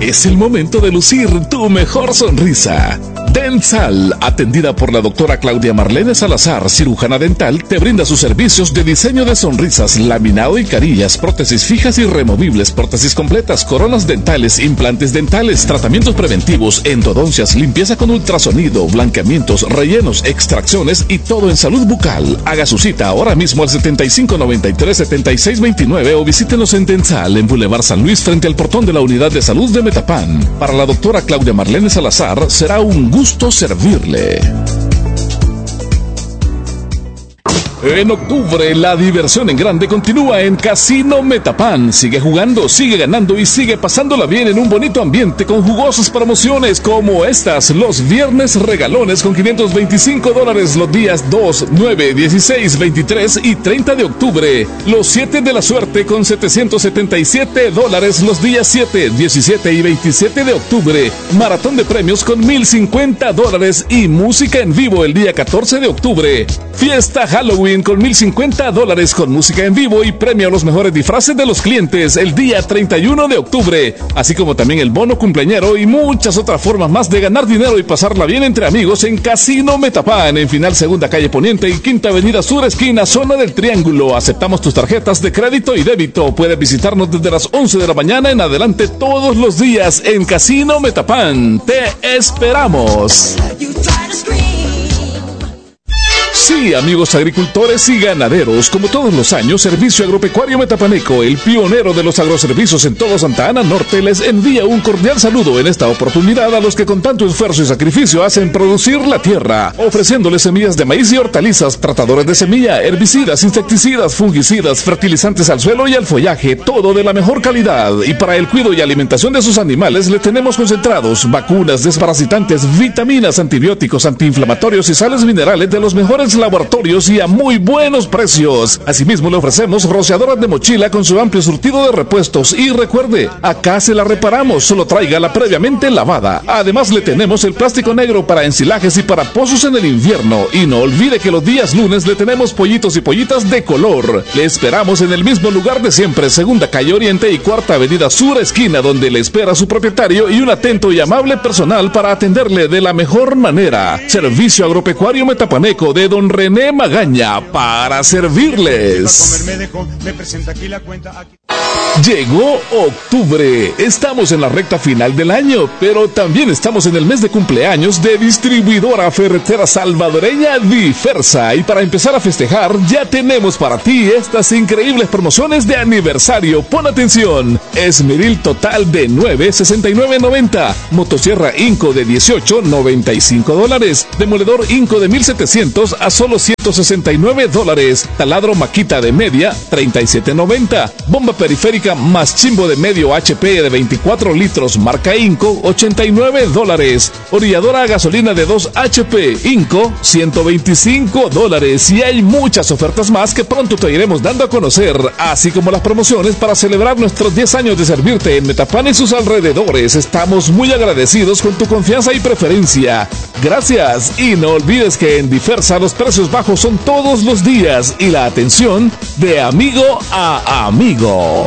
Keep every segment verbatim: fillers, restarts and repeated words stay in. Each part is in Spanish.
Es el momento de lucir tu mejor sonrisa. Dental, atendida por la doctora Claudia Marlene Salazar, cirujana dental, te brinda sus servicios de diseño de sonrisas, laminado y carillas, prótesis fijas y removibles, prótesis completas, coronas dentales, implantes dentales, tratamientos preventivos, endodoncias, limpieza con ultrasonido, blanqueamientos, rellenos, extracciones y todo en salud bucal. Haga su cita ahora mismo al setenta y cinco noventa y tres setenta y seis veintinueve o visítenos en Dental, en Boulevard San Luis, frente al portón de la Unidad de Salud de Metapán. Para la doctora Claudia Marlene Salazar, será un gusto servirle. En octubre, la diversión en grande continúa en Casino Metapán. Sigue jugando, sigue ganando y sigue pasándola bien en un bonito ambiente con jugosas promociones como estas. Los viernes regalones con quinientos veinticinco dólares los días dos, nueve, dieciséis, veintitrés y treinta de octubre. Los siete de la suerte con setecientos setenta y siete dólares los días siete, diecisiete y veintisiete de octubre. Maratón de premios con mil cincuenta dólares y música en vivo el día catorce de octubre. Fiesta Halloween con mil cincuenta dólares con música en vivo y premio a los mejores disfraces de los clientes el día treinta y uno de octubre, así como también el bono cumpleañero y muchas otras formas más de ganar dinero y pasarla bien entre amigos en Casino Metapán, en Final Segunda Calle Poniente y Quinta Avenida Sur, esquina Zona del Triángulo. Aceptamos tus tarjetas de crédito y débito. Puedes visitarnos desde las once de la mañana en adelante todos los días en Casino Metapán. Te esperamos. Sí, amigos agricultores y ganaderos, como todos los años, Servicio Agropecuario Metapaneco, el pionero de los agroservicios en todo Santa Ana Norte, les envía un cordial saludo en esta oportunidad a los que con tanto esfuerzo y sacrificio hacen producir la tierra, ofreciéndoles semillas de maíz y hortalizas, tratadores de semilla, herbicidas, insecticidas, fungicidas, fertilizantes al suelo y al follaje, todo de la mejor calidad. Y para el cuidado y alimentación de sus animales le tenemos concentrados, vacunas, desparasitantes, vitaminas, antibióticos, antiinflamatorios y sales minerales de los mejores laboratorios y a muy buenos precios. Asimismo le ofrecemos rociadoras de mochila con su amplio surtido de repuestos y recuerde, acá se la reparamos, solo tráigala previamente lavada. Además le tenemos el plástico negro para ensilajes y para pozos en el invierno y no olvide que los días lunes le tenemos pollitos y pollitas de color. Le esperamos en el mismo lugar de siempre, Segunda Calle Oriente y Cuarta Avenida Sur, esquina, donde le espera su propietario y un atento y amable personal para atenderle de la mejor manera. Servicio Agropecuario Metapaneco de Don René Magaña, para servirles. Llegó octubre, estamos en la recta final del año, pero también estamos en el mes de cumpleaños de Distribuidora Ferretera Salvadoreña Diversa, y para empezar a festejar ya tenemos para ti estas increíbles promociones de aniversario. Pon atención: esmeril total de nueve, sesenta y nueve noventa, motosierra Inco de dieciocho, noventa y cinco dólares, demoledor Inco de mil setecientos a solo ciento sesenta y nueve dólares, taladro Maquita de media, treinta y siete noventa, bomba periférica más chimbo de medio H P de veinticuatro litros marca Inco, ochenta y nueve dólares, orilladora a gasolina de dos H P Inco, ciento veinticinco dólares, y hay muchas ofertas más que pronto te iremos dando a conocer, así como las promociones para celebrar nuestros diez años de servirte en Metapán y sus alrededores. Estamos muy agradecidos con tu confianza y preferencia. Gracias, y no olvides que en Diversa los precios bajos son todos los días y la atención de amigo a amigo.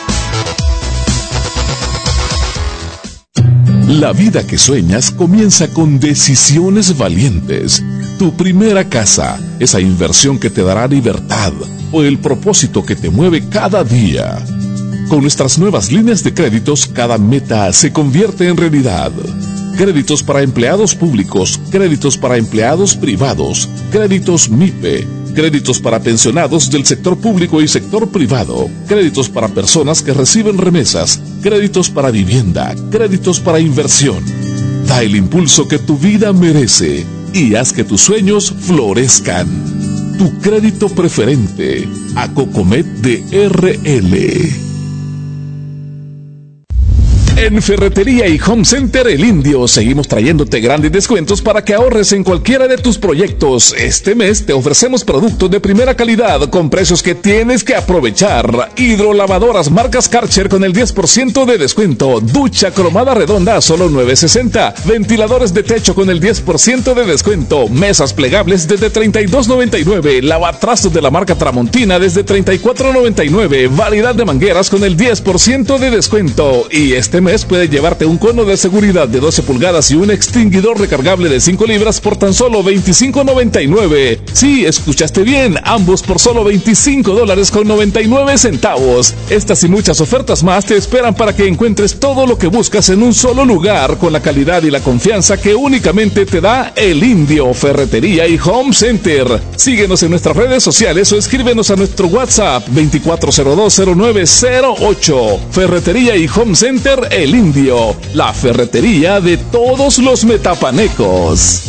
La vida que sueñas comienza con decisiones valientes. Tu primera casa, esa inversión que te dará libertad, o el propósito que te mueve cada día. Con nuestras nuevas líneas de créditos, cada meta se convierte en realidad. Créditos para empleados públicos, créditos para empleados privados, créditos M I P E, créditos para pensionados del sector público y sector privado, créditos para personas que reciben remesas, créditos para vivienda, créditos para inversión. Da el impulso que tu vida merece y haz que tus sueños florezcan. Tu crédito preferente, Acocomet de R L. En Ferretería y Home Center El Indio seguimos trayéndote grandes descuentos para que ahorres en cualquiera de tus proyectos. Este mes te ofrecemos productos de primera calidad con precios que tienes que aprovechar. Hidrolavadoras marcas Karcher con el diez por ciento de descuento. Ducha cromada redonda a solo nueve sesenta. Ventiladores de techo con el diez por ciento de descuento. Mesas plegables desde treinta y dos noventa y nueve. Lavatrastos de la marca Tramontina desde treinta y cuatro noventa y nueve. Variedad de mangueras con el diez por ciento de descuento. Y este mes mes puedes llevarte un cono de seguridad de doce pulgadas y un extinguidor recargable de cinco libras por tan solo veinticinco noventa y nueve. Sí, escuchaste bien, ambos por solo veinticinco dólares con noventa y nueve centavos. Estas y muchas ofertas más te esperan para que encuentres todo lo que buscas en un solo lugar con la calidad y la confianza que únicamente te da El Indio Ferretería y Home Center. Síguenos en nuestras redes sociales o escríbenos a nuestro WhatsApp veinticuatro cero dos cero nueve cero ocho. Ferretería y Home Center El Indio, la ferretería de todos los metapanecos.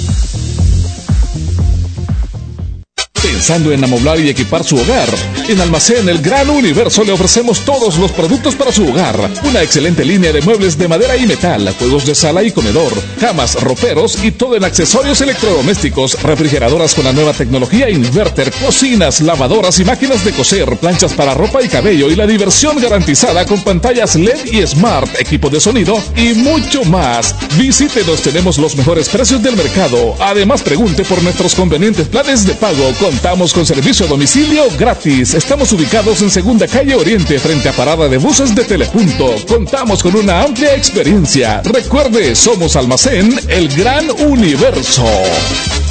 Pensando en amoblar y equipar su hogar, en Almacén El Gran Universo le ofrecemos todos los productos para su hogar. Una excelente línea de muebles de madera y metal, juegos de sala y comedor, camas, roperos y todo en accesorios electrodomésticos, refrigeradoras con la nueva tecnología inverter, cocinas, lavadoras y máquinas de coser, planchas para ropa y cabello y la diversión garantizada con pantallas L E D y Smart, equipo de sonido y mucho más. Visítenos, tenemos los mejores precios del mercado. Además, pregunte por nuestros convenientes planes de pago. Contamos con servicio a domicilio gratis. Estamos ubicados en Segunda Calle Oriente, frente a Parada de Buses de Telepunto. Contamos con una amplia experiencia. Recuerde, somos Almacén El Gran Universo.